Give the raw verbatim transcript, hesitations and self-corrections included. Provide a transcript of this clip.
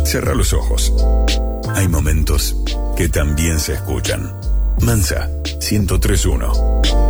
Cerrá los ojos. Hay momentos que también se escuchan. Mansa, ciento tres punto uno.